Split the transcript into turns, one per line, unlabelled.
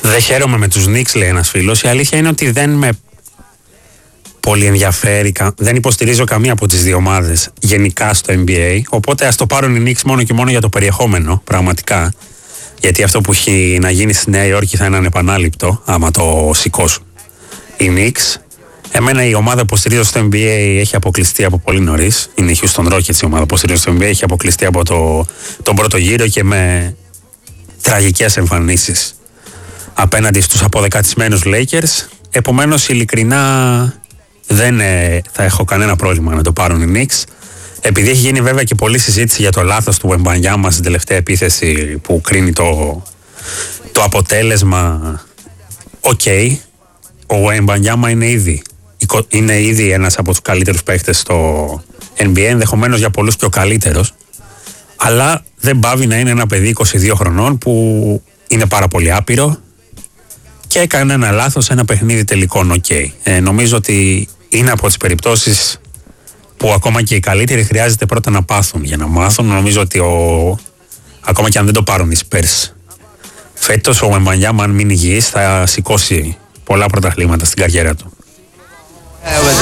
Δεν χαίρομαι με τους Knicks, λέει ένας φίλος. Η αλήθεια είναι ότι δεν με πολύ ενδιαφέρει, δεν υποστηρίζω καμία από τις δύο ομάδες γενικά στο NBA. Οπότε ας το πάρουν οι Knicks μόνο και μόνο για το περιεχόμενο, πραγματικά. Γιατί αυτό που έχει να γίνει στη Νέα Υόρκη θα είναι ανεπανάληπτο, άμα το σηκώσουν οι Knicks. Εμένα η ομάδα που στηρίζω στο NBA έχει αποκλειστεί από πολύ νωρίς. Είναι η Houston Rockets η ομάδα που στηρίζω στο NBA. Έχει αποκλειστεί από τον πρώτο γύρο και με τραγικές εμφανίσεις απέναντι στους αποδεκατισμένους Lakers. Επομένως, ειλικρινά δεν θα έχω κανένα πρόβλημα να το πάρουν οι Knicks. Επειδή έχει γίνει βέβαια και πολλή συζήτηση για το λάθος του Wembanyama στην τελευταία επίθεση που κρίνει το αποτέλεσμα. Ο Wembanyama είναι ήδη ένας από τους καλύτερους παίκτες στο NBA, ενδεχομένως για πολλούς και ο καλύτερος, αλλά δεν πάβει να είναι ένα παιδί 22 χρονών που είναι πάρα πολύ άπειρο και έκανε ένα λάθος σε ένα παιχνίδι τελικών. Νομίζω ότι είναι από τις περιπτώσεις που ακόμα και οι καλύτεροι χρειάζεται πρώτα να πάθουν για να μάθουν. Νομίζω ότι ακόμα και αν δεν το πάρουν οι Spurs φέτος, ο Wembanyama, αν μείνει υγιής, θα σηκώσει πολλά πρωταθλήματα στην καριέρα του.